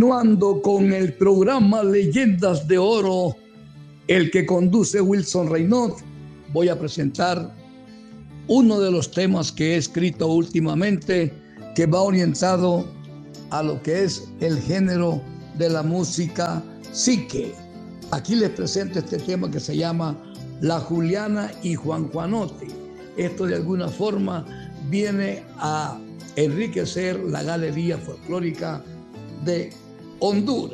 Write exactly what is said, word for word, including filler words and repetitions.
Continuando con el programa Leyendas de Oro, el que conduce Wilson Reynot, voy a presentar uno de los temas que he escrito últimamente, que va orientado a lo que es el género de la música psique. Aquí les presento este tema que se llama La Juliana y Juan Juanote. Esto de alguna forma viene a enriquecer la galería folclórica de Honduras.